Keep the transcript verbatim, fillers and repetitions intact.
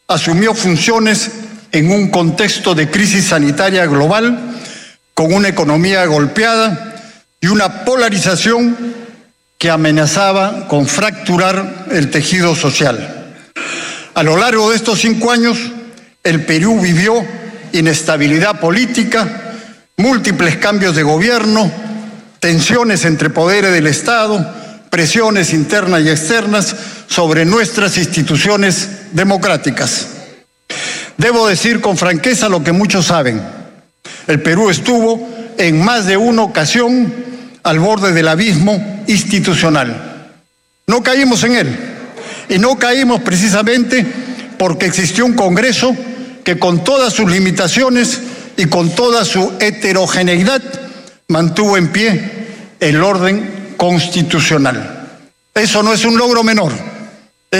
asumió funciones en un contexto de crisis sanitaria global, con una economía golpeada y una polarización que amenazaba con fracturar el tejido social. A lo largo de estos cinco años, el Perú vivió inestabilidad política, múltiples cambios de gobierno, tensiones entre poderes del Estado, presiones internas y externas sobre nuestras instituciones democráticas. Debo decir con franqueza lo que muchos saben. El Perú estuvo en más de una ocasión al borde del abismo institucional. No caímos en él, y no caímos precisamente porque existió un Congreso que, con todas sus limitaciones y con toda su heterogeneidad, mantuvo en pie el orden constitucional. Eso no es un logro menor.